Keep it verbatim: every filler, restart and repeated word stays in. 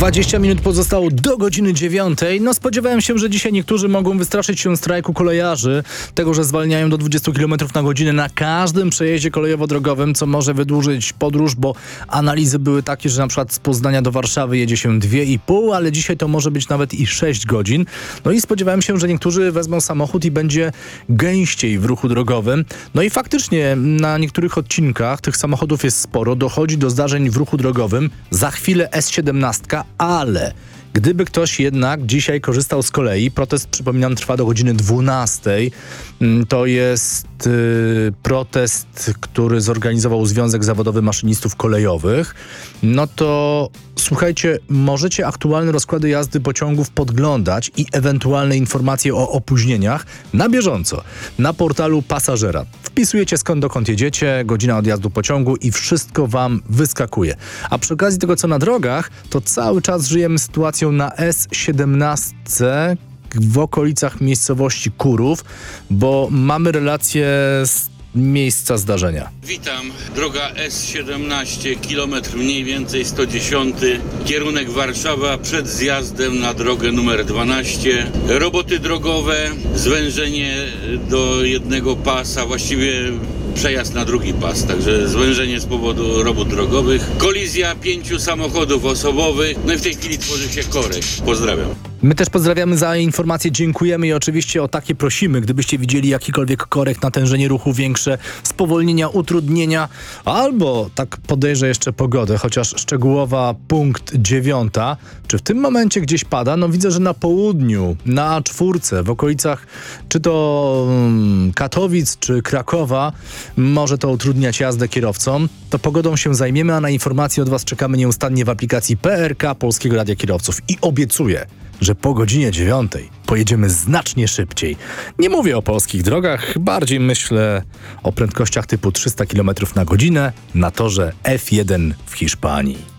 dwadzieścia minut pozostało do godziny dziewiątej. No spodziewałem się, że dzisiaj niektórzy mogą wystraszyć się strajku kolejarzy, tego, że zwalniają do dwudziestu kilometrów na godzinę na każdym przejeździe kolejowo-drogowym, co może wydłużyć podróż, bo analizy były takie, że na przykład z Poznania do Warszawy jedzie się dwie i pół, ale dzisiaj to może być nawet i sześć godzin. No i spodziewałem się, że niektórzy wezmą samochód i będzie gęściej w ruchu drogowym. No i faktycznie na niektórych odcinkach tych samochodów jest sporo, dochodzi do zdarzeń w ruchu drogowym. Za chwilę S siedemnaście, ale gdyby ktoś jednak dzisiaj korzystał z kolei, protest, przypominam, trwa do godziny dwunastej. To jest y, protest, który zorganizował Związek Zawodowy Maszynistów Kolejowych. No to słuchajcie, możecie aktualne rozkłady jazdy pociągów podglądać i ewentualne informacje o opóźnieniach na bieżąco na portalu Pasażera. Wpisujecie skąd dokąd jedziecie, godzina odjazdu pociągu i wszystko wam wyskakuje. A przy okazji tego, co na drogach, to cały czas żyjemy sytuacją na S siedemnaście w okolicach miejscowości Kurów, bo mamy relację z miejsca zdarzenia. Witam, droga S siedemnaście, kilometr mniej więcej sto dziesięć, kierunek Warszawa, przed zjazdem na drogę numer dwanaście. Roboty drogowe, zwężenie do jednego pasa, właściwie przejazd na drugi pas, także zwężenie z powodu robót drogowych. Kolizja pięciu samochodów osobowych, no i w tej chwili tworzy się korek. Pozdrawiam. My też pozdrawiamy za informacje, dziękujemy i oczywiście o takie prosimy, gdybyście widzieli jakikolwiek korek, natężenie ruchu większe, spowolnienia, utrudnienia, albo tak podejrzę jeszcze pogodę, chociaż szczegółowa punkt dziewiąta. Czy w tym momencie gdzieś pada? No widzę, że na południu, na A cztery, w okolicach czy to hmm, Katowic, czy Krakowa, może to utrudniać jazdę kierowcom. To pogodą się zajmiemy, a na informacje od was czekamy nieustannie w aplikacji P R K Polskiego Radia Kierowców. I obiecuję, że po godzinie dziewiątej pojedziemy znacznie szybciej. Nie mówię o polskich drogach, bardziej myślę o prędkościach typu trzysta kilometrów na godzinę na torze F jeden w Hiszpanii.